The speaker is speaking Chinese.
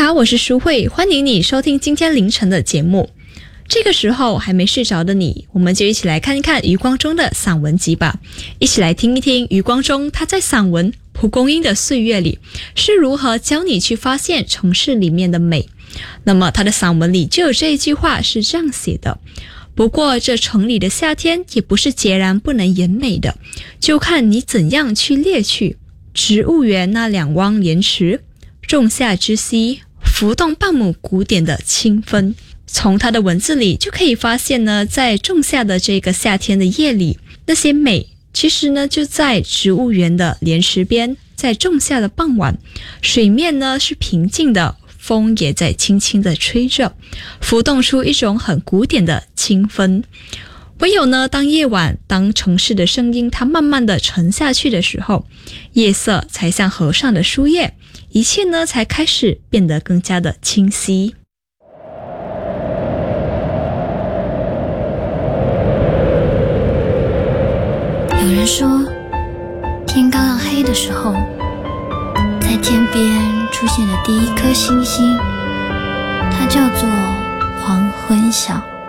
好，我是淑慧，欢迎你收听今天凌晨的节目。这个时候还没睡着的你，我们就一起来看一看余光中的散文集吧，一起来听一听余光中他在散文《蒲公英的岁月》里是如何教你去发现城市里面的美。那么他的散文里就有这一句话是这样写的：不过这城里的夏天也不是截然不能言美的，就看你怎样去猎取植物园那两汪莲池，仲夏之夕浮动半亩古典的清风。从他的文字里就可以发现呢，在仲夏的这个夏天的夜里，那些美其实呢就在植物园的莲池边。在仲夏的傍晚，水面呢是平静的，风也在轻轻的吹着，浮动出一种很古典的清风。唯有呢，当夜晚，当城市的声音它慢慢的沉下去的时候，夜色才像河上的书页，一切呢才开始变得更加的清晰。 有人说，天刚要黑的时候，在天边出现了第一颗星星，它叫做黄昏晓。